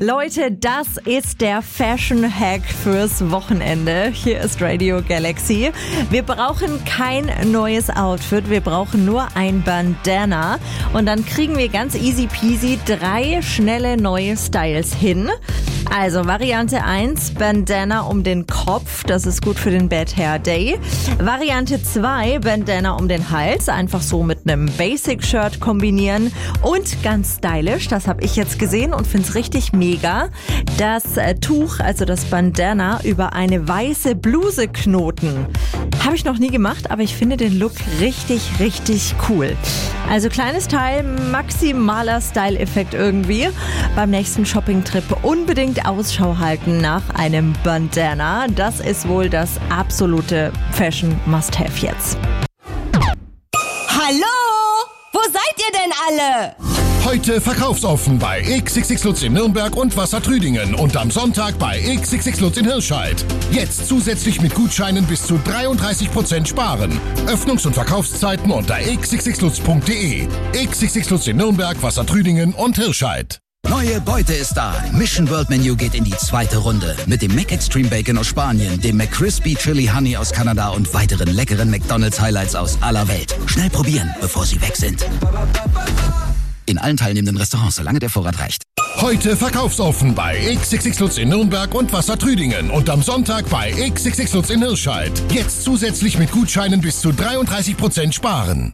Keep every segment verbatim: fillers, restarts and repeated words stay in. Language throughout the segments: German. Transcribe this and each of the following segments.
Leute, das ist der Fashion-Hack fürs Wochenende. Hier ist Radio Galaxy. Wir brauchen kein neues Outfit, wir brauchen nur ein Bandana. Und dann kriegen wir ganz easy peasy drei schnelle neue Styles hin. Also Variante eins, Bandana um den Kopf, das ist gut für den Bad Hair Day. Variante zwei, Bandana um den Hals, einfach so mit einem Basic-Shirt kombinieren. Und ganz stylisch, das habe ich jetzt gesehen und finde es richtig mega, das äh, Tuch, also das Bandana, über eine weiße Bluse knoten. Habe ich noch nie gemacht, aber ich finde den Look richtig, richtig cool. Also kleines Teil, maximaler Style-Effekt irgendwie. Beim nächsten Shopping-Trip unbedingt Ausschau halten nach einem Bandana. Das ist wohl das absolute Fashion-Must-Have jetzt. Hallo? Wo seid ihr denn alle? Heute verkaufsoffen bei X X X Lutz in Nürnberg und Wassertrüdingen und am Sonntag bei X X X Lutz in Hirscheid. Jetzt zusätzlich mit Gutscheinen bis zu dreiunddreißig Prozent sparen. Öffnungs- und Verkaufszeiten unter x x x lutz punkt d e. X X X Lutz in Nürnberg, Wassertrüdingen und Hirscheid. Neue Beute ist da. Mission World Menu geht in die zweite Runde. Mit dem Mac Extreme Bacon aus Spanien, dem McCrispy Chili Honey aus Kanada und weiteren leckeren McDonald's Highlights aus aller Welt. Schnell probieren, bevor sie weg sind. In allen teilnehmenden Restaurants, solange der Vorrat reicht. Heute verkaufsoffen bei X X X Lutz in Nürnberg und Wassertrüdingen und am Sonntag bei X X X Lutz in Hirscheid. Jetzt zusätzlich mit Gutscheinen bis zu dreiunddreißig Prozent sparen.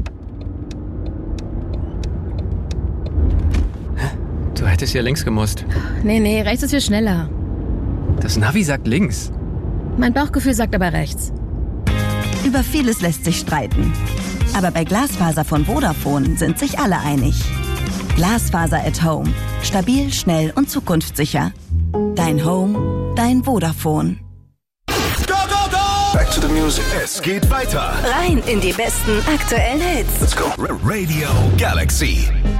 Du hättest ja links gemusst. Nee, nee, rechts ist viel schneller. Das Navi sagt links. Mein Bauchgefühl sagt aber rechts. Über vieles lässt sich streiten. Aber bei Glasfaser von Vodafone sind sich alle einig. Glasfaser at Home. Stabil, schnell und zukunftssicher. Dein Home, dein Vodafone. Go, go, go! Back to the music. Es geht weiter. Rein in die besten aktuellen Hits. Let's go. Radio Galaxy.